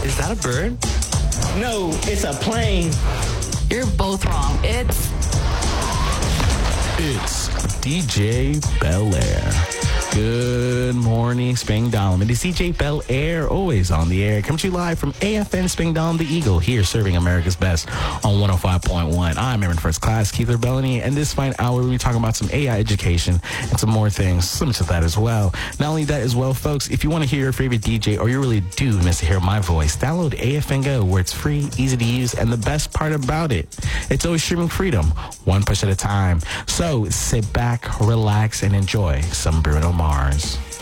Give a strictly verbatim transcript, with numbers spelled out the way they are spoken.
Is that a bird? No, it's a plane. You're both wrong. It's... It's D J Bel-Air. Good morning, Spangdahlem. It is D J Bel-Air, always on the air. Coming to you live from A F N Spangdahlem, the Eagle, here serving America's best on one oh five point one. I'm Aaron First Class, Keith Bellany, and this fine hour we'll be talking about some A I education and some more things similar to that as well. Not only that as well, folks, if you want to hear your favorite D J or you really do miss to hear my voice, download A F N Go, where it's free, easy to use, and the best part about it, it's always streaming freedom, one push at a time. So sit back, relax, and enjoy some Bruno Mars.